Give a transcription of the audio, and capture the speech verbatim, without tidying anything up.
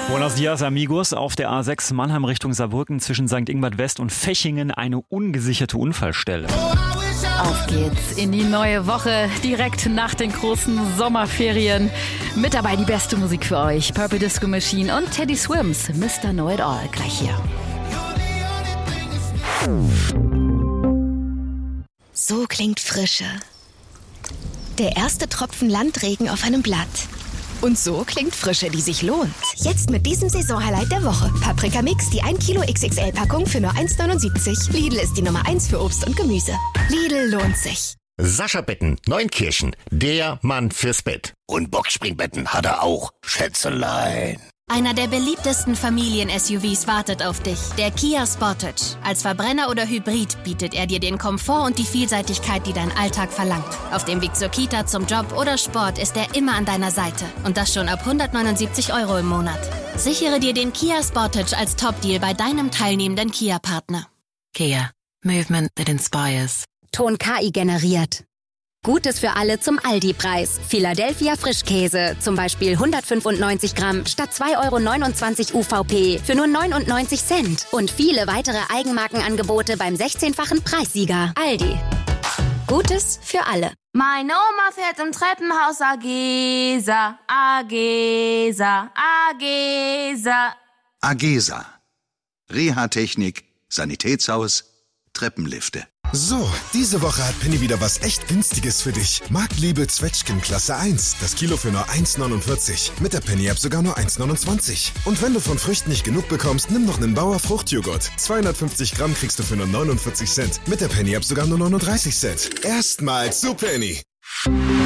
Buenos dias, amigos. Auf der A sechs Mannheim Richtung Saarbrücken zwischen Sankt Ingbert West und Fechingen eine ungesicherte Unfallstelle. Auf geht's in die neue Woche, direkt nach den großen Sommerferien. Mit dabei die beste Musik für euch. Purple Disco Machine und Teddy Swims, Mister Know It All, gleich hier. So klingt Frische. Der erste Tropfen Landregen auf einem Blatt. Und so klingt Frische, die sich lohnt. Jetzt mit diesem Saisonhighlight der Woche. Paprika Mix, die ein Kilo X X L-Packung für nur eins neunundsiebzig. Lidl ist die Nummer eins für Obst und Gemüse. Lidl lohnt sich. Sascha Betten, Neunkirchen, der Mann fürs Bett. Und Boxspringbetten hat er auch, Schätzelein. Einer der beliebtesten Familien-S U Vs wartet auf dich, der Kia Sportage. Als Verbrenner oder Hybrid bietet er dir den Komfort und die Vielseitigkeit, die dein Alltag verlangt. Auf dem Weg zur Kita, zum Job oder Sport ist er immer an deiner Seite. Und das schon ab hundertneunundsiebzig Euro im Monat. Sichere dir den Kia Sportage als Top-Deal bei deinem teilnehmenden Kia-Partner. Kia. Movement that inspires. Ton K I generiert. Gutes für alle zum Aldi-Preis. Philadelphia Frischkäse, zum Beispiel hundertfünfundneunzig Gramm statt zwei Euro neunundzwanzig U V P für nur neunundneunzig Cent. Und viele weitere Eigenmarkenangebote beim sechzehnfachen Preissieger. Aldi. Gutes für alle. Meine Oma fährt im Treppenhaus Agesa, Agesa, Agesa. Agesa. Reha-Technik, Sanitätshaus, Treppenlifte. So, diese Woche hat Penny wieder was echt Günstiges für dich. Marktliebe Zwetschgen Klasse eins. Das Kilo für nur eins neunundvierzig. Mit der Penny-App sogar nur eins neunundzwanzig. Und wenn du von Früchten nicht genug bekommst, nimm noch einen Bauer Fruchtjoghurt. zweihundertfünfzig Gramm kriegst du für nur neunundvierzig Cent. Mit der Penny-App sogar nur neununddreißig Cent. Erstmals zu Penny.